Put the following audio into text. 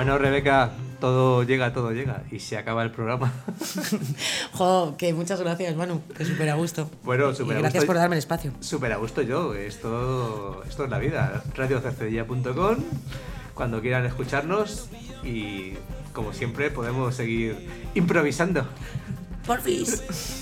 Bueno, Rebeca, todo llega. Y se acaba el programa. Jo, que muchas gracias, Manu. Que súper a gusto. Bueno, y súper a gusto. gracias por darme el espacio. Súper a gusto yo. Esto es la vida. radiocercedilla.com. Cuando quieran escucharnos. Y como siempre, podemos seguir improvisando. Porfis.